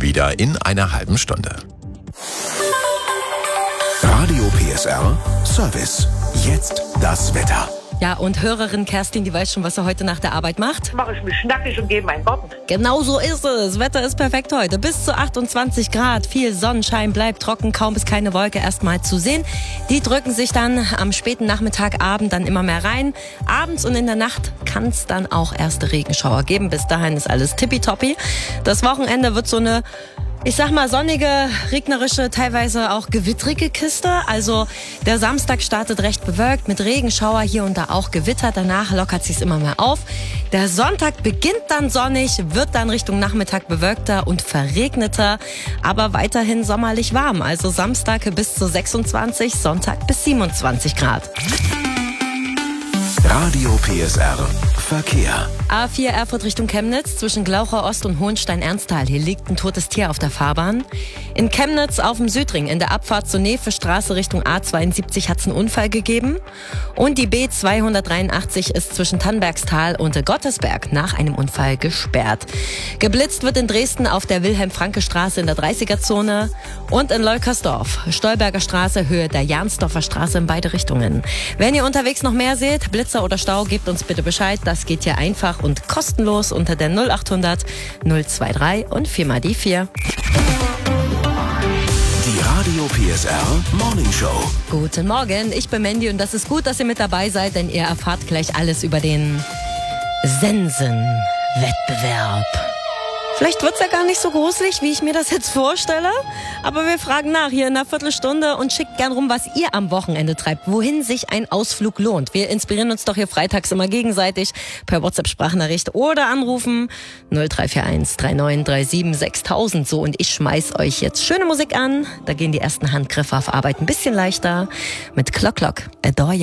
wieder in einer halben Stunde. Radio PSR Service. Jetzt das Wetter. Ja, und Hörerin Kerstin, die weiß schon, was sie heute nach der Arbeit macht. Mache ich mich schnackig und gehe in meinen Garten. Genau so ist es. Wetter ist perfekt heute. Bis zu 28 Grad. Viel Sonnenschein, bleibt trocken, kaum bis keine Wolke erstmal zu sehen. Die drücken sich dann am späten Nachmittag, Abend dann immer mehr rein. Abends und in der Nacht kann es dann auch erste Regenschauer geben. Bis dahin ist alles tippitoppi. Das Wochenende wird so eine, ich sag mal, sonnige, regnerische, teilweise auch gewittrige Kiste. Also der Samstag startet recht bewölkt mit Regenschauer, hier und da auch Gewitter. Danach lockert sich's immer mehr auf. Der Sonntag beginnt dann sonnig, wird dann Richtung Nachmittag bewölkter und verregneter, aber weiterhin sommerlich warm. Also Samstag bis zu 26, Sonntag bis 27 Grad. Radio PSR Verkehr. A4 Erfurt Richtung Chemnitz zwischen Glaucher Ost und Hohenstein-Ernsthal. Hier liegt ein totes Tier auf der Fahrbahn. In Chemnitz auf dem Südring in der Abfahrt zur Nefe-Straße Richtung A72 hat es einen Unfall gegeben. Und die B283 ist zwischen Tannbergstal und Gottesberg nach einem Unfall gesperrt. Geblitzt wird in Dresden auf der Wilhelm-Franke-Straße in der 30er-Zone und in Leukersdorf, Stolberger Straße, Höhe der Jansdorfer Straße in beide Richtungen. Wenn ihr unterwegs noch mehr seht, Blitzer oder Stau, gebt uns bitte Bescheid. Das geht hier einfach und kostenlos unter der 0800 023 und 4 die 4. Die Radio PSR Morning Show. Guten Morgen, ich bin Mandy und das ist gut, dass ihr mit dabei seid, denn ihr erfahrt gleich alles über den Sensenwettbewerb. Vielleicht wird's ja gar nicht so gruselig, wie ich mir das jetzt vorstelle. Aber wir fragen nach hier in einer Viertelstunde und schickt gern rum, was ihr am Wochenende treibt, wohin sich ein Ausflug lohnt. Wir inspirieren uns doch hier freitags immer gegenseitig per WhatsApp-Sprachnachricht oder anrufen 0341 3937 6000. So, und ich schmeiß euch jetzt schöne Musik an. Da gehen die ersten Handgriffe auf Arbeit ein bisschen leichter mit Clock Clock, Adore You.